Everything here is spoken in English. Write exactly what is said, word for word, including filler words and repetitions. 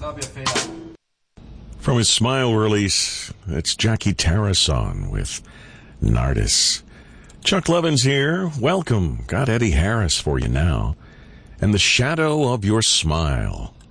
From his Smile release, it's Jackie Tarrason with Nardis. Chuck Levins here. Welcome. Got Eddie Harris for you now. And The Shadow of Your Smile.